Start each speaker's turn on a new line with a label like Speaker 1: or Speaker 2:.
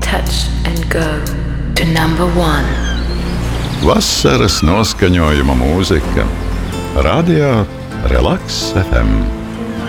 Speaker 1: touch and go to number one.
Speaker 2: Vasaras noskaņojuma mūzika Radio Relax FM.